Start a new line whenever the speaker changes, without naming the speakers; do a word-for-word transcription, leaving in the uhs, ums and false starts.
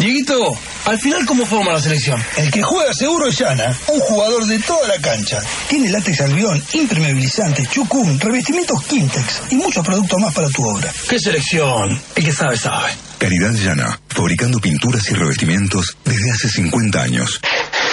Dieguito, al final, ¿cómo forma la selección?
El que juega seguro es Yana, un jugador de toda la cancha. Tiene látex albión, impermeabilizante, chucún, revestimientos Quintex y muchos productos más para tu obra.
¿Qué selección? El que sabe, sabe.
Calidad Yana, fabricando pinturas y revestimientos desde hace cincuenta años.